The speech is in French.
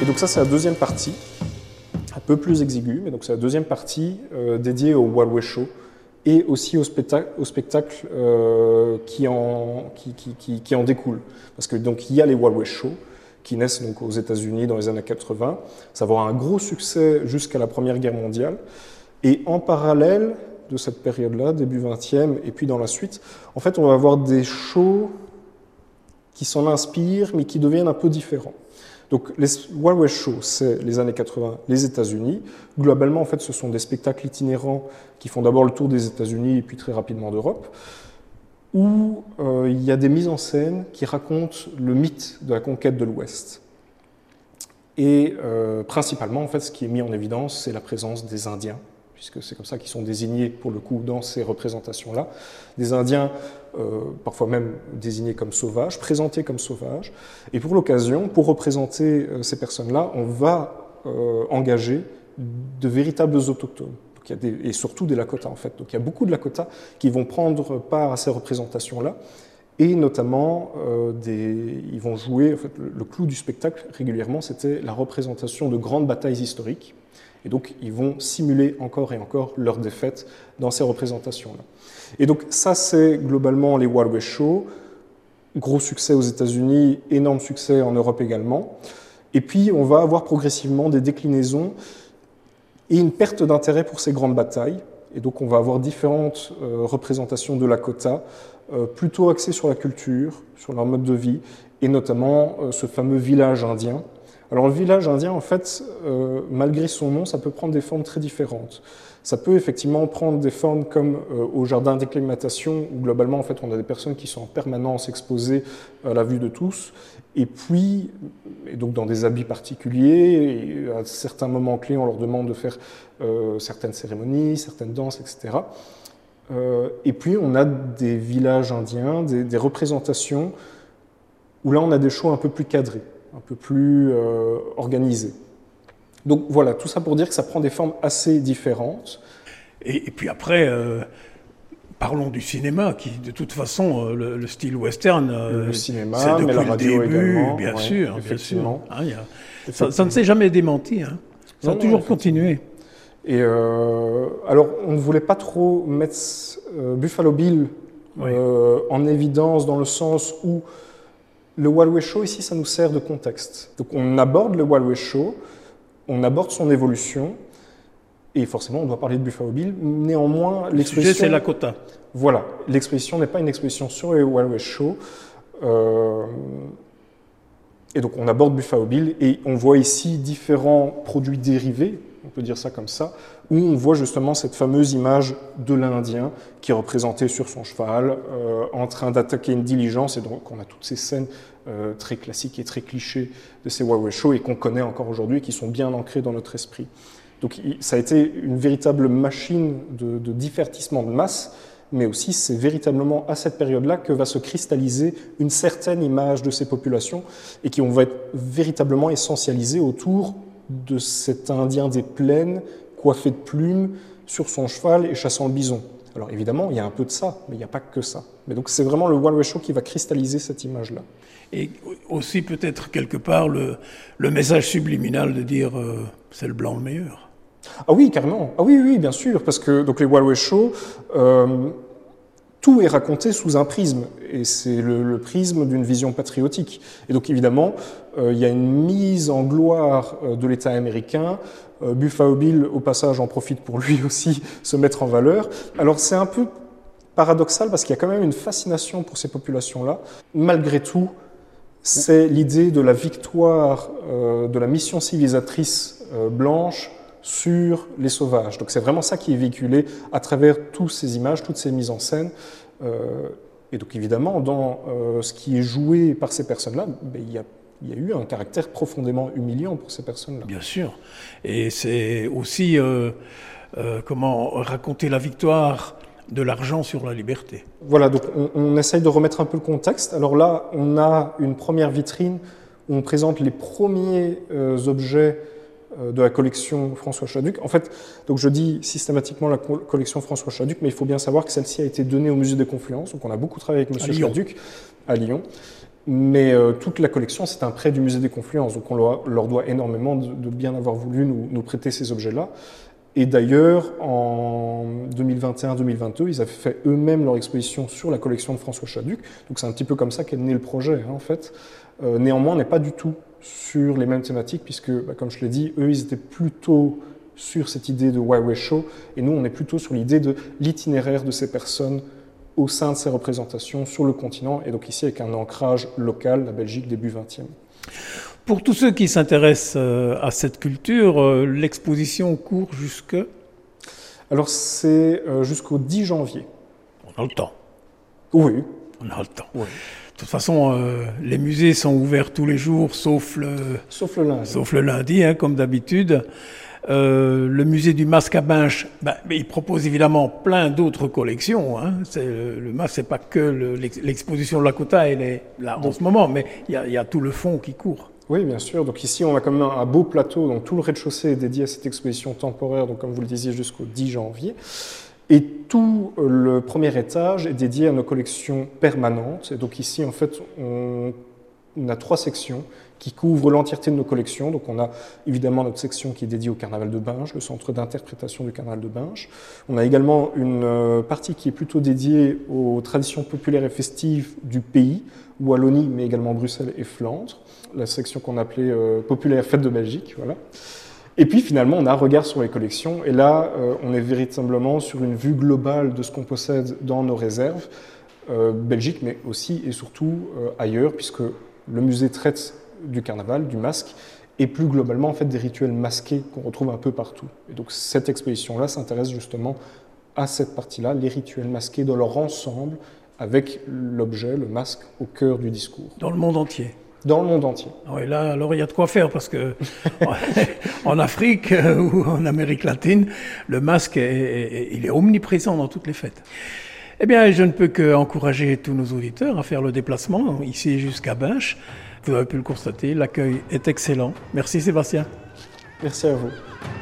Et donc ça, c'est la deuxième partie, un peu plus exiguë, mais donc c'est la deuxième partie dédiée au Wild West Show et aussi au spectacle qui en découle. Parce que donc il y a les Wild West Show qui naissent donc aux États-Unis dans les années 80. Ça va avoir un gros succès jusqu'à la Première Guerre mondiale. Et en parallèle de cette période-là, début 20e, et puis dans la suite, en fait, on va avoir des shows qui s'en inspirent, mais qui deviennent un peu différents. Donc, les Wild West Show, c'est les années 80, les États-Unis. Globalement, en fait, ce sont des spectacles itinérants qui font d'abord le tour des États-Unis et puis très rapidement d'Europe, où il y a des mises en scène qui racontent le mythe de la conquête de l'Ouest. Et principalement, en fait, ce qui est mis en évidence, c'est la présence des Indiens, puisque c'est comme ça qu'ils sont désignés, pour le coup, dans ces représentations-là. Des Indiens, parfois même désignés comme sauvages, présentés comme sauvages. Et pour l'occasion, pour représenter ces personnes-là, on va engager de véritables autochtones. Donc, il y a et surtout des Lakota, en fait. Donc il y a beaucoup de Lakota qui vont prendre part à ces représentations-là. Et notamment, ils vont jouer, en fait, le clou du spectacle, régulièrement, c'était la représentation de grandes batailles historiques. Et donc, ils vont simuler encore et encore leurs défaites dans ces représentations-là. Et donc, ça, c'est globalement les Wild West Show. Gros succès aux États-Unis, énorme succès en Europe également. Et puis, on va avoir progressivement des déclinaisons et une perte d'intérêt pour ces grandes batailles. Et donc, on va avoir différentes représentations de Lakota, plutôt axées sur la culture, sur leur mode de vie, et notamment ce fameux village indien. Alors le village indien, en fait, malgré son nom, ça peut prendre des formes très différentes. Ça peut effectivement prendre des formes comme au jardin d'acclimatation, où globalement, en fait, on a des personnes qui sont en permanence exposées à la vue de tous, et puis, donc dans des habits particuliers, et à certains moments clés, on leur demande de faire certaines cérémonies, certaines danses, etc. Et puis, on a des villages indiens, des représentations, où là, on a des shows un peu plus cadrés, un peu plus organisé. Donc voilà, tout ça pour dire que ça prend des formes assez différentes. Et puis après, parlons du cinéma, qui de toute façon, le style western, le cinéma, c'est depuis mais la radio le début, également, bien ouais, sûr. effectivement. Hein, ça ne s'est jamais démenti, hein. Ça a toujours continué. Et alors, on ne voulait pas trop mettre Buffalo Bill en évidence dans le sens où le Wild West Show, ici, ça nous sert de contexte. Donc, on aborde le Wild West Show, on aborde son évolution, et forcément, on doit parler de Buffalo Bill. Néanmoins, l'exposition... Le sujet, c'est Lakota. Voilà. L'exposition n'est pas une exposition sur le Wild West Show. Et donc, on aborde Buffalo Bill, et on voit ici différents produits dérivés, on peut dire ça comme ça, où on voit justement cette fameuse image de l'Indien qui est représenté sur son cheval, en train d'attaquer une diligence. Et donc, on a toutes ces scènes très classiques et très clichés de ces Wild West Show et qu'on connaît encore aujourd'hui et qui sont bien ancrées dans notre esprit. Donc, ça a été une véritable machine de divertissement de masse, mais aussi c'est véritablement à cette période-là que va se cristalliser une certaine image de ces populations et qui va être véritablement essentialisée autour de cet Indien des plaines, coiffé de plumes, sur son cheval et chassant le bison. Alors évidemment, il y a un peu de ça, mais il n'y a pas que ça. Mais donc c'est vraiment le Wild West Show qui va cristalliser cette image-là. Et aussi peut-être quelque part le message subliminal de dire c'est le blanc le meilleur. Ah oui, carrément. Ah oui, bien sûr, parce que donc les Wild West Show, tout est raconté sous un prisme, et c'est le prisme d'une vision patriotique. Et donc évidemment, il y a une mise en gloire de l'État américain. Buffalo Bill, au passage, en profite pour lui aussi se mettre en valeur. Alors c'est un peu paradoxal parce qu'il y a quand même une fascination pour ces populations-là. Malgré tout, c'est l'idée de la victoire de la mission civilisatrice blanche sur les sauvages. Donc c'est vraiment ça qui est véhiculé à travers toutes ces images, toutes ces mises en scène. Et donc évidemment, dans ce qui est joué par ces personnes-là, il y a eu un caractère profondément humiliant pour ces personnes-là. Bien sûr. Et c'est aussi comment raconter la victoire de l'argent sur la liberté. Voilà, donc on essaye de remettre un peu le contexte. Alors là, on a une première vitrine où on présente les premiers objets de la collection François Chaduc. En fait, donc je dis systématiquement la collection François Chaduc, mais il faut bien savoir que celle-ci a été donnée au Musée des Confluences. Donc on a beaucoup travaillé avec M. Chaduc à Lyon. Mais toute la collection, c'est un prêt du musée des Confluences, donc on leur doit énormément de bien avoir voulu nous prêter ces objets-là. Et d'ailleurs, en 2021-2022, ils avaient fait eux-mêmes leur exposition sur la collection de François Chaduc, donc c'est un petit peu comme ça qu'est né le projet, hein, en fait. Néanmoins, on n'est pas du tout sur les mêmes thématiques, puisque, comme je l'ai dit, eux, ils étaient plutôt sur cette idée de Huawei Show, et nous, on est plutôt sur l'idée de l'itinéraire de ces personnes au sein de ces représentations sur le continent, et donc ici avec un ancrage local, la Belgique début 20e. Pour tous ceux qui s'intéressent à cette culture, l'exposition court jusque... Alors c'est jusqu'au 10 janvier. On a le temps. Oui. On a le temps. Oui. De toute façon, les musées sont ouverts tous les jours, sauf le lundi. Sauf le lundi, hein, comme d'habitude. Le musée du masque à Binche, il propose évidemment plein d'autres collections. Hein. Le masque, c'est pas que l'exposition de Lakota, elle est là en ce moment, mais il y a tout le fond qui court. Oui, bien sûr. Donc ici, on a quand même un beau plateau. Donc tout le rez-de-chaussée est dédié à cette exposition temporaire, donc comme vous le disiez, jusqu'au 10 janvier. Et tout le premier étage est dédié à nos collections permanentes. Et donc ici, en fait, on a 3 sections qui couvrent l'entièreté de nos collections. Donc on a évidemment notre section qui est dédiée au Carnaval de Binche, le centre d'interprétation du Carnaval de Binche. On a également une partie qui est plutôt dédiée aux traditions populaires et festives du pays, Wallonie, mais également Bruxelles et Flandre, la section qu'on appelait Populaire Fête de Belgique, voilà. Et puis finalement, on a un regard sur les collections, et là, on est véritablement sur une vue globale de ce qu'on possède dans nos réserves, Belgique, mais aussi et surtout ailleurs, puisque le musée traite du carnaval, du masque, et plus globalement en fait des rituels masqués qu'on retrouve un peu partout. Et donc cette exposition-là s'intéresse justement à cette partie-là, les rituels masqués dans leur ensemble, avec l'objet, le masque, au cœur du discours. Dans le monde entier. Dans le monde entier. Oui, là, alors il y a de quoi faire, parce que en Afrique ou en Amérique latine, le masque, il est omniprésent dans toutes les fêtes. Eh bien, je ne peux qu'encourager tous nos auditeurs à faire le déplacement, ici jusqu'à Binche. Vous avez pu le constater, l'accueil est excellent. Merci Sébastien. Merci à vous.